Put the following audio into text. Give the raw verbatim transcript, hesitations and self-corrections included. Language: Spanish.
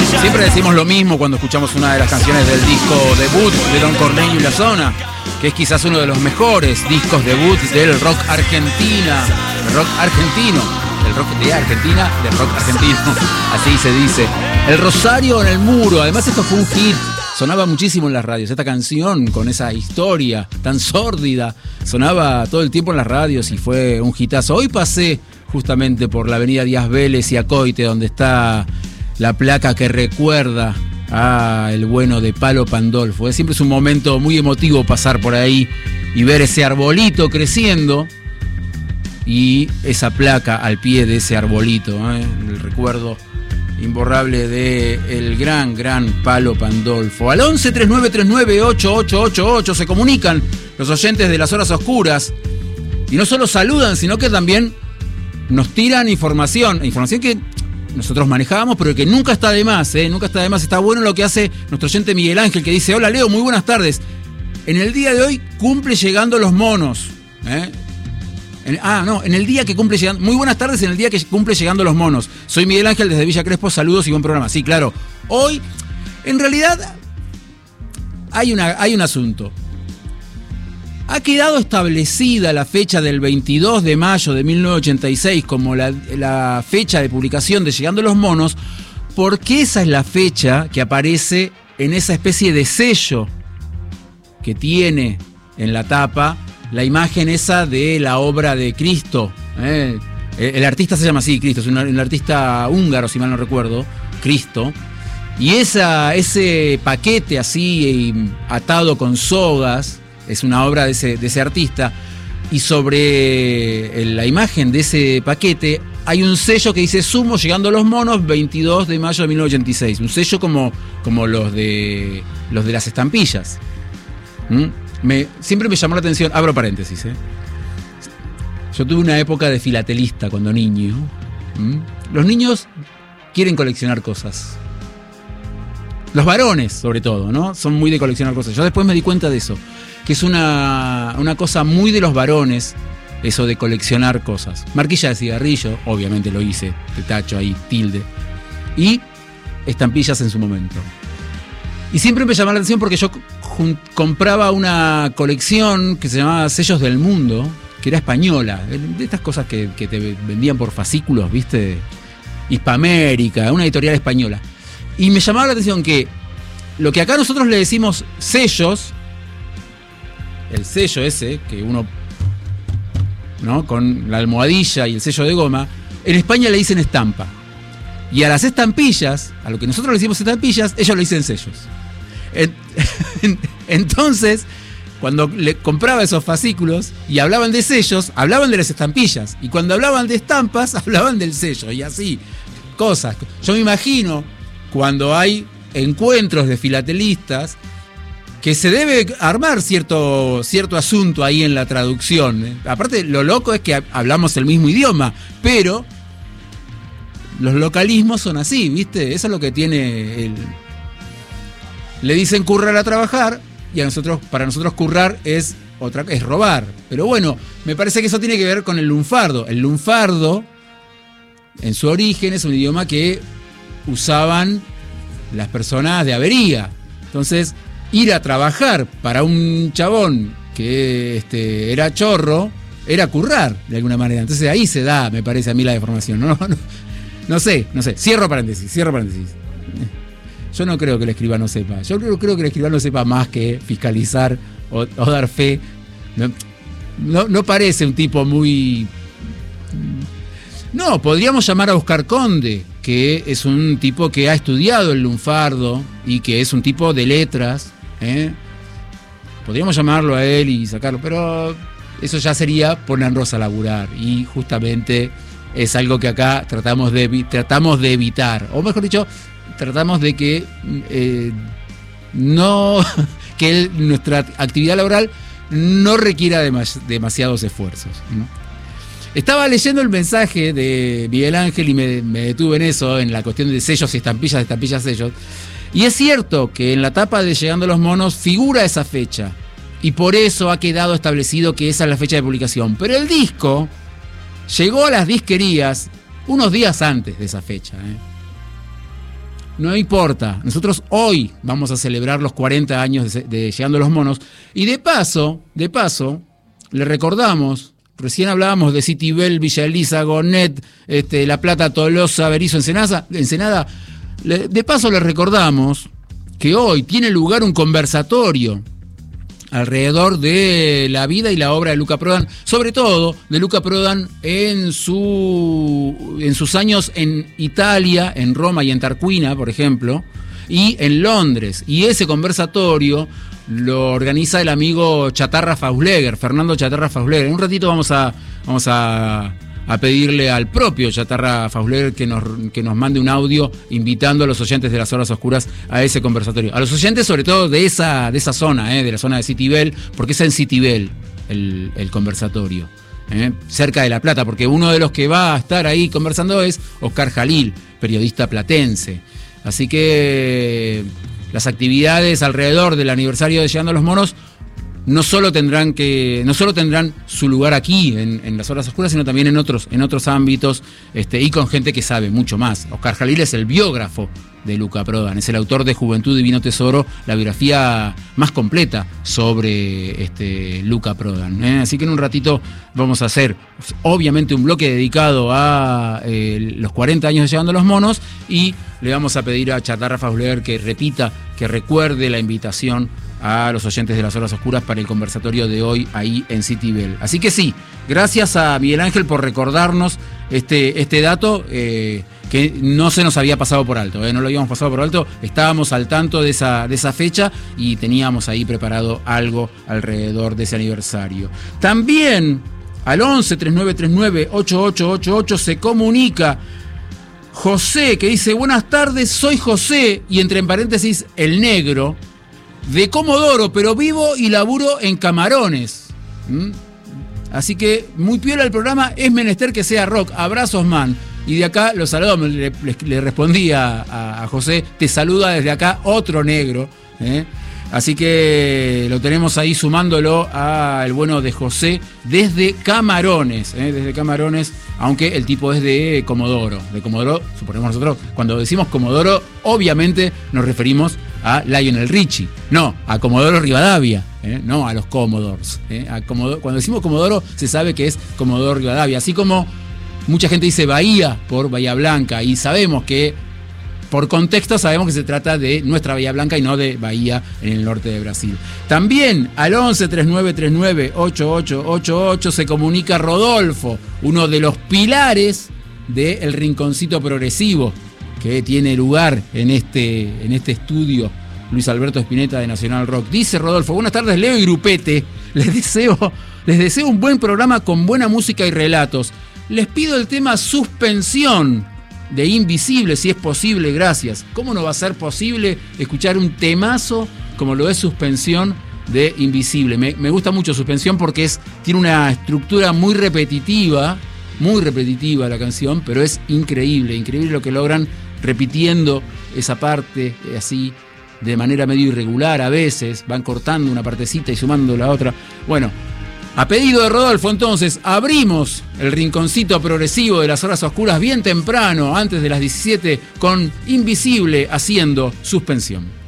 Siempre decimos lo mismo cuando escuchamos una de las canciones del disco debut de Don Cornejo y la Zona, que es quizás uno de los mejores discos debut del rock argentina, el rock argentino, el rock de Argentina, del rock argentino, así se dice. El Rosario en el Muro, además esto fue un hit, sonaba muchísimo en las radios, esta canción con esa historia tan sórdida, sonaba todo el tiempo en las radios y fue un hitazo. Hoy pasé justamente por la avenida Díaz Vélez y Acoite, donde está la placa que recuerda a el bueno de Palo Pandolfo. Siempre es un momento muy emotivo pasar por ahí y ver ese arbolito creciendo y esa placa al pie de ese arbolito, ¿eh? El recuerdo imborrable de el gran, gran Palo Pandolfo. Al once, treinta y nueve treinta y nueve, ochenta y ocho ochenta y ocho se comunican los oyentes de las horas oscuras y no solo saludan, sino que también nos tiran información, información que nosotros manejábamos, pero que nunca está de más, ¿eh? Nunca está de más. Está bueno lo que hace nuestro oyente Miguel Ángel, que dice: hola Leo, muy buenas tardes. En el día de hoy cumple llegando los monos. ¿eh? En, ah, no, en el día que cumple llegando... Muy buenas tardes en el día que cumple llegando los monos. Soy Miguel Ángel desde Villa Crespo, saludos y buen programa. Sí, claro. Hoy, en realidad, hay, una, hay un asunto. Ha quedado establecida la fecha del veintidós de mayo de mil novecientos ochenta y seis como la, la fecha de publicación de Llegando los Monos, porque esa es la fecha que aparece en esa especie de sello que tiene en la tapa la imagen esa de la obra de Cristo. ¿eh? El, el artista se llama así, Cristo, es un, un artista húngaro, si mal no recuerdo, Cristo. Y esa, ese paquete así atado con sogas es una obra de ese, de ese artista, y sobre la imagen de ese paquete hay un sello que dice Sumo Llegando a los Monos, veintidós de mayo de mil novecientos ochenta y seis. Un sello como, como los, de, los de las estampillas. ¿Mm? Me, siempre me llamó la atención, abro paréntesis, ¿eh? Yo tuve una época de filatelista cuando niño. ¿Mm? Los niños quieren coleccionar cosas. Los varones, sobre todo, ¿no? Son muy de coleccionar cosas. Yo después me di cuenta de eso, que es una, una cosa muy de los varones, eso de coleccionar cosas. Marquilla de cigarrillo, obviamente lo hice, de tacho ahí, tilde. Y estampillas en su momento. Y siempre me llamaba la atención porque yo compraba una colección que se llamaba Sellos del Mundo, que era española, de estas cosas que, que te vendían por fascículos, ¿viste? Hispamérica, una editorial española. Y me llamaba la atención que lo que acá nosotros le decimos sellos, el sello ese, que uno, ¿no? Con la almohadilla y el sello de goma, en España le dicen estampa. Y a las estampillas, a lo que nosotros le decimos estampillas, ellos le dicen sellos. Entonces, cuando le compraba esos fascículos y hablaban de sellos, hablaban de las estampillas. Y cuando hablaban de estampas, hablaban del sello. Y así, cosas. Yo me imagino cuando hay encuentros de filatelistas que se debe armar cierto, cierto asunto ahí en la traducción. ¿eh? Aparte, lo loco es que hablamos el mismo idioma, pero los localismos son así, ¿viste? Eso es lo que tiene el... Le dicen currar a trabajar, y a nosotros, para nosotros currar es otra, es robar. Pero bueno, me parece que eso tiene que ver con el lunfardo. El lunfardo, en su origen, es un idioma que usaban las personas de avería. Entonces, ir a trabajar para un chabón que este, era chorro, era currar, de alguna manera. Entonces ahí se da, me parece a mí, la deformación. No, no, no sé, no sé. Cierro paréntesis, cierro paréntesis. Yo no creo que el escribano sepa. Yo creo, creo que el escribano sepa más que fiscalizar o, o dar fe. No, no, no parece un tipo muy... No, podríamos llamar a Oscar Conde, que es un tipo que ha estudiado el lunfardo y que es un tipo de letras. ¿eh? Podríamos llamarlo a él y sacarlo, pero eso ya sería ponernos a laburar. Y justamente es algo que acá tratamos de, tratamos de evitar. O mejor dicho, tratamos de que eh, no que el, nuestra actividad laboral no requiera demas, demasiados esfuerzos, ¿no? Estaba leyendo el mensaje de Miguel Ángel y me, me detuve en eso, en la cuestión de sellos y estampillas, estampillas, sellos. Y es cierto que en la tapa de Llegando los Monos figura esa fecha. Y por eso ha quedado establecido que esa es la fecha de publicación. Pero el disco llegó a las disquerías unos días antes de esa fecha, ¿eh? no importa. Nosotros hoy vamos a celebrar los cuarenta años de, de Llegando los Monos. Y de paso, de paso, le recordamos, recién hablábamos de Citibel, Villa Elisa, Gonet, este, La Plata, Tolosa, Berizo, Ensenada. Ensenada. Le, de paso le recordamos que hoy tiene lugar un conversatorio alrededor de la vida y la obra de Luca Prodan, sobre todo de Luca Prodan en, su, en sus años en Italia, en Roma y en Tarquina, por ejemplo, y en Londres. Y ese conversatorio lo organiza el amigo Chatarra Fausleger, Fernando Chatarra Fausleger. En un ratito vamos a, vamos a, a pedirle al propio Chatarra Fausleger que nos, que nos mande un audio invitando a los oyentes de las Horas Oscuras a ese conversatorio. A los oyentes sobre todo de esa, de esa zona, eh, de la zona de Citibel, porque es en Citibel el, el conversatorio, eh, cerca de La Plata, porque uno de los que va a estar ahí conversando es Oscar Jalil, periodista platense. Así que las actividades alrededor del aniversario de Llegando a los Monos no solo tendrán que no solo tendrán su lugar aquí en, en las Horas Oscuras, sino también en otros en otros ámbitos, este, y con gente que sabe mucho más. Oscar Jalil es el biógrafo de Luca Prodan, es el autor de Juventud Divino Tesoro, la biografía más completa sobre este, Luca Prodan, ¿eh? Así que en un ratito vamos a hacer obviamente un bloque dedicado a eh, los cuarenta años de Llegando a los Monos, y le vamos a pedir a Chatarra Fausleger que repita, que recuerde la invitación a los oyentes de las Horas Oscuras para el conversatorio de hoy ahí en Citibel. Así que sí, gracias a Miguel Ángel por recordarnos este, este dato eh, que no se nos había pasado por alto, eh, no lo habíamos pasado por alto, estábamos al tanto de esa, de esa fecha y teníamos ahí preparado algo alrededor de ese aniversario. También al once, treinta y nueve treinta y nueve, ochenta y ocho ochenta y ocho se comunica José, que dice: buenas tardes, soy José, y entre en paréntesis el negro, de Comodoro, pero vivo y laburo en Camarones. ¿Mm? Así que muy piola el programa, es menester que sea rock. Abrazos, man. Y de acá los saludo, le, le, le respondí a, a, a José, te saluda desde acá otro negro, ¿eh? Así que lo tenemos ahí sumándolo al bueno de José desde Camarones, ¿eh? Desde Camarones, aunque el tipo es de Comodoro. De Comodoro, suponemos nosotros, cuando decimos Comodoro, obviamente nos referimos a Lionel Richie. No, a Comodoro Rivadavia, ¿eh? No a los Commodores, ¿eh? A Comodoro, cuando decimos Comodoro, se sabe que es Comodoro Rivadavia. Así como mucha gente dice Bahía por Bahía Blanca, y sabemos que por contexto sabemos que se trata de nuestra Bahía Blanca y no de Bahía en el norte de Brasil. También al once, treinta y nueve treinta y nueve, ochenta y ocho ochenta y ocho se comunica Rodolfo, uno de los pilares del Rinconcito Progresivo que tiene lugar en este, en este estudio Luis Alberto Spinetta de Nacional Rock. Dice Rodolfo: buenas tardes, Leo y Grupete. Les deseo, les deseo un buen programa con buena música y relatos. Les pido el tema Suspensión de Invisible, si es posible, gracias. ¿Cómo no va a ser posible escuchar un temazo como lo es Suspensión de Invisible? Me, me gusta mucho Suspensión porque es, tiene una estructura muy repetitiva, muy repetitiva la canción, pero es increíble, increíble lo que logran repitiendo esa parte así de manera medio irregular a veces, van cortando una partecita y sumando la otra. Bueno, a pedido de Rodolfo, entonces, abrimos el Rinconcito Progresivo de las Horas Oscuras bien temprano, antes de las diecisiete, con Invisible haciendo Suspensión.